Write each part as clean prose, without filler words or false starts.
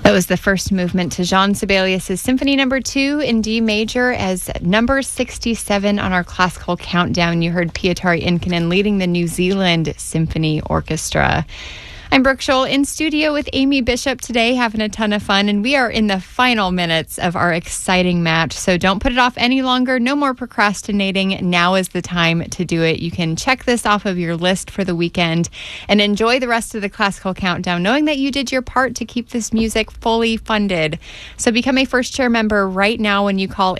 That was the first movement to Jean Sibelius' Symphony No. 2 in D major as number 67 on our classical countdown. You heard Pietari Inkinen leading the New Zealand Symphony Orchestra. I'm Brooke Scholl in studio with Amy Bishop today, having a ton of fun, and we are in the final minutes of our exciting match, so don't put it off any longer. No more procrastinating. Now is the time to do it. You can check this off of your list for the weekend and enjoy the rest of the classical countdown, knowing that you did your part to keep this music fully funded. So become a first chair member right now when you call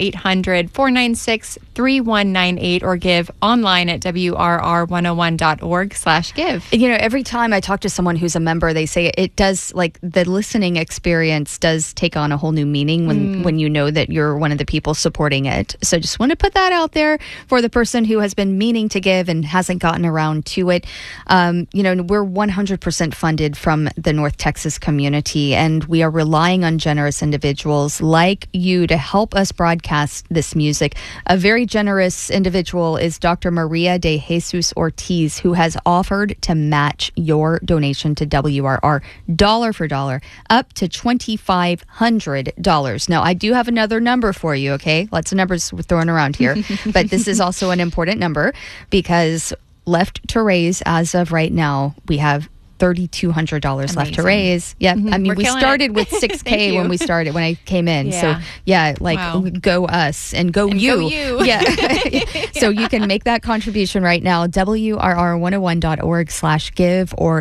800-496-3198 or give online at wrr101.org/give. You know, every time I talk to someone who's a member, they say it does, like, the listening experience does take on a whole new meaning when you know that you're one of the people supporting it. So just want to put that out there for the person who has been meaning to give and hasn't gotten around to it. You know, we're 100% funded from the North Texas community, and we are relying on generous individuals like you to help us broadcast this music. A very generous individual is Dr. Maria de Jesus Ortiz, who has offered to match your donation to WRR dollar for dollar up to $2,500. Now, I do have another number for you, okay? Lots of numbers we're throwing around here, but this is also an important number because left to raise as of right now, we have $3,200 left to raise. Yep. I mean, we started with $6,000 when we started, when I came in. Yeah. So yeah, like go us and go you. Go you. Yeah. So you can make that contribution right now. WRR101.org/give or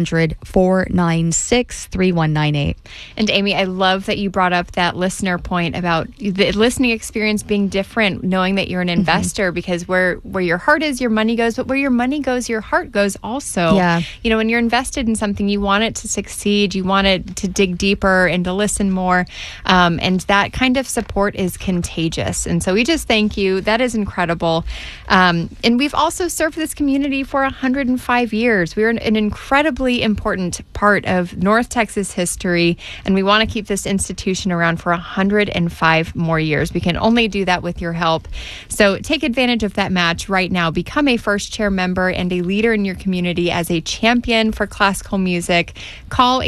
800-496-3198. And Amy, I love that you brought up that listener point about the listening experience being different, knowing that you're an investor, because where your heart is, your money goes, but where your money goes, your heart goes also. Yeah. You know, when you're invested in something, you want it to succeed, you want it to dig deeper and to listen more, and that kind of support is contagious. And so we just thank you. That is incredible. And we've also served this community for 105 years. We're an incredibly important part of North Texas history, and we want to keep this institution around for 105 more years. We can only do that with your help. So take advantage of that match right now. Become a first chair member and a leader in your community as a champion for classical music. Call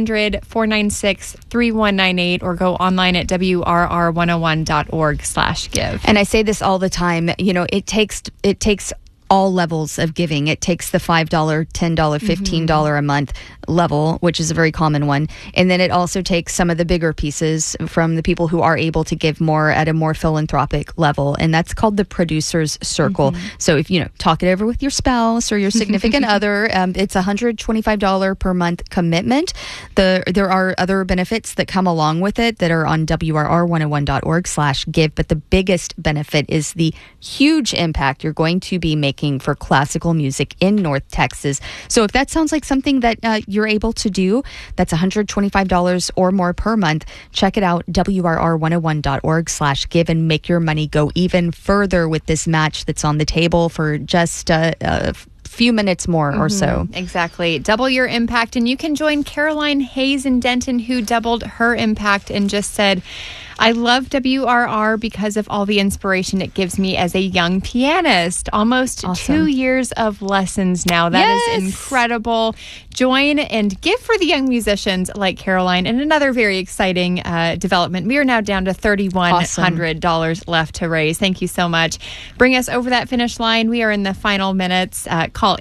800-496-3198 or go online at wrr101.org/give. And I say this all the time, you know, it takes all levels of giving. It takes the $5, $10, $15 a month level, which is a very common one. And then it also takes some of the bigger pieces from the people who are able to give more at a more philanthropic level. And that's called the Producer's Circle. So if, you know, talk it over with your spouse or your significant other, it's $125 per month commitment. There are other benefits that come along with it that are on WRR101.org/give. But the biggest benefit is the huge impact you're going to be making for classical music in North Texas. So if that sounds like something that you're able to do, that's $125 or more per month. Check it out, WRR101.org/give, and make your money go even further with this match that's on the table for just a few minutes more or so. Exactly. Double your impact. And you can join Caroline Hayes in Denton, who doubled her impact and just said, I love WRR because of all the inspiration it gives me as a young pianist. Almost 2 years of lessons now. That is incredible. Join and give for the young musicians like Caroline. And another very exciting development. We are now down to $3,100 left to raise. Thank you so much. Bring us over that finish line. We are in the final minutes. Call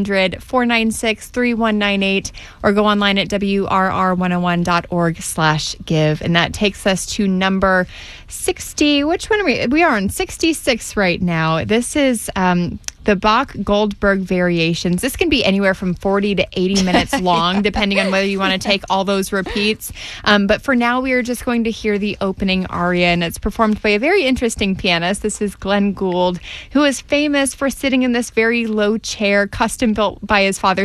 800-496-3198 or go online at WRR101.org/give. And that takes us to number 60. Which one are we? We are on 66 right now. This is the Bach Goldberg Variations. This can be anywhere from 40 to 80 minutes long, depending on whether you want to take all those repeats. But for now, we are just going to hear the opening aria, and it's performed by a very interesting pianist. This is Glenn Gould, who is famous for sitting in this very low chair, custom built by his father.